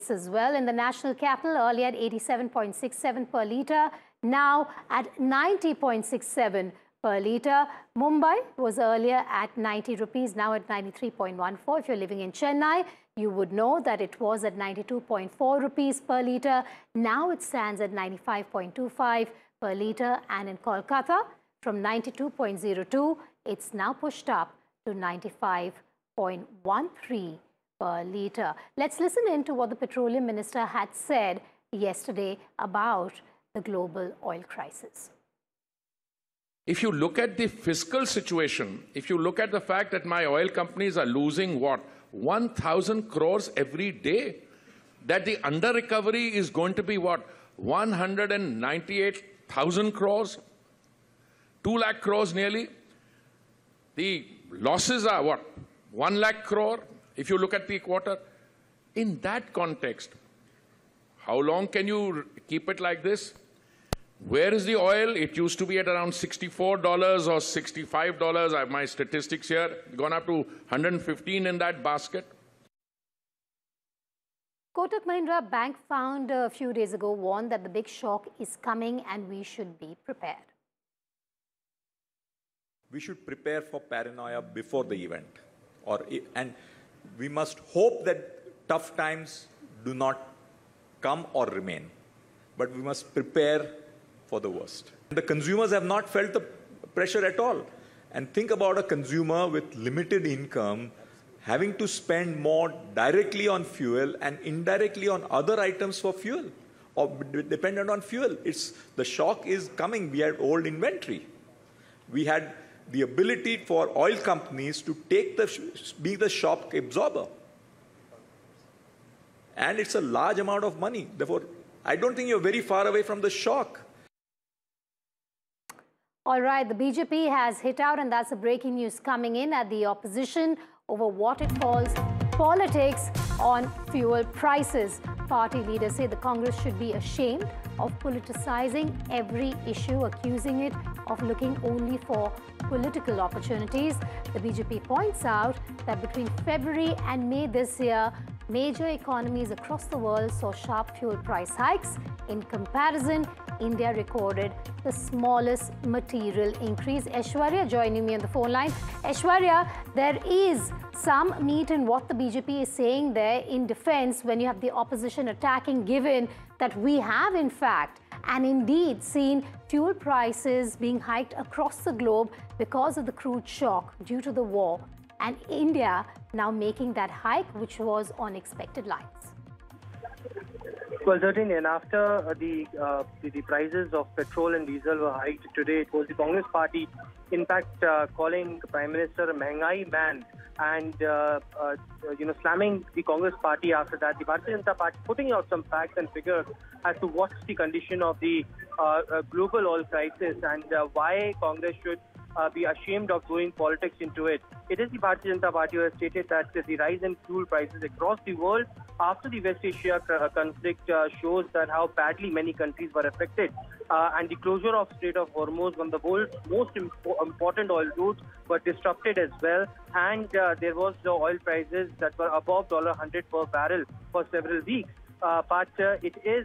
as well. In the national capital, earlier at 87.67 per litre, now at 90.67 per litre. Mumbai was earlier at 90 rupees, now at 93.14. If you're living in Chennai, you would know that it was at 92.4 rupees per litre. Now it stands at 95.25 per litre. And in Kolkata, from 92.02, it's now pushed up to 95.13 per litre. Let's listen in to what the Petroleum Minister had said yesterday about the global oil crisis. If you look at the fiscal situation, if you look at the fact that my oil companies are losing what? 1,000 crores every day, that the under recovery is going to be what? 198,000 crores, 2 lakh crores nearly. The losses are what? 1 lakh crore if you look at the quarter. In that context, how long can you keep it like this? Where is the oil? It used to be at around $64 or $65. I have my statistics here. Gone up to 115 in that basket. Kotak Mahindra Bank Fund a few days ago warned that the big shock is coming and we should be prepared. We should prepare for paranoia before the event. And we must hope that tough times do not come or remain. But we must prepare for the worst. The consumers have not felt the pressure at all. And think about a consumer with limited income having to spend more directly on fuel and indirectly on other items for fuel, or dependent on fuel. The shock is coming. We had old inventory. We had the ability for oil companies to be the shock absorber. And it's a large amount of money. Therefore, I don't think you're very far away from the shock. All right, the BJP has hit out, and that's the breaking news coming in at the opposition over what it calls politics on fuel prices. Party leaders say the Congress should be ashamed of politicizing every issue, accusing it of looking only for political opportunities. The BJP points out that between February and May this year, major economies across the world saw sharp fuel price hikes. In comparison, India recorded the smallest material increase. Aishwarya joining me on the phone line. Aishwarya, there is some meat in what the BJP is saying there in defense when you have the opposition attacking, given that we have in fact and indeed seen fuel prices being hiked across the globe because of the crude shock due to the war, and India now making that hike, which was on expected lines. Well, certainly, and after the prices of petrol and diesel were hiked today, it was the Congress party, in fact, calling the Prime Minister a Mehngai man, and slamming the Congress party after that. The Bharatiya Janata Party putting out some facts and figures as to what's the condition of the global oil crisis and why Congress should be ashamed of throwing politics into it. It is the Bharatiya Janata Party who has stated that the rise in fuel prices across the world after the West Asia conflict shows that how badly many countries were affected. And the closure of Strait of Hormuz, one of the world's most important oil routes, were disrupted as well. And there was the oil prices that were above $100 per barrel for several weeks. But it is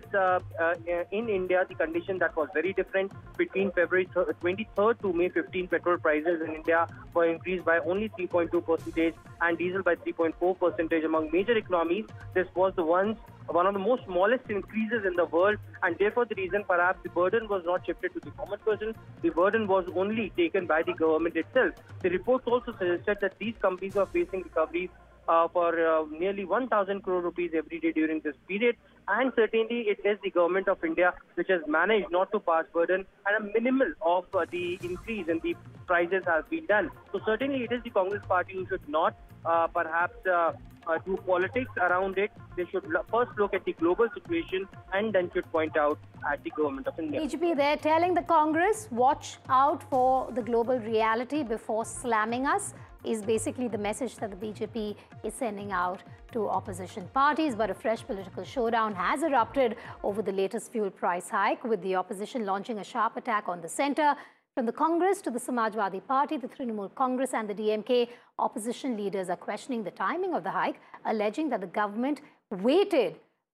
in India, the condition that was very different. Between February 23rd to May 15, petrol prices in India were increased by only 3.2% and diesel by 3.4% among major economies. This was one of the most smallest increases in the world, and therefore the reason perhaps the burden was not shifted to the common person. The burden was only taken by the government itself. The reports also suggested that these companies were facing recoveries for nearly 1,000 crore rupees every day during this period. And certainly it is the government of India which has managed not to pass burden, and a minimal of the increase in the prices has been done. So certainly it is the Congress party who should not perhaps do politics around it. They should first look at the global situation and then should point out at the government of India. BJP, they're telling the Congress, watch out for the global reality before slamming us, is basically the message that the BJP is sending out to opposition parties. But a fresh political showdown has erupted over the latest fuel price hike, with the opposition launching a sharp attack on the centre. From the Congress to the Samajwadi Party, the Trinamool Congress and the DMK, opposition leaders are questioning the timing of the hike, alleging that the government waited